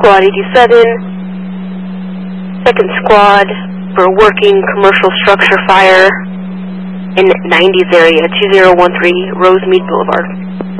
Squad 87, 2nd Squad for working commercial structure fire in 90s area, 2013 Rosemead Boulevard.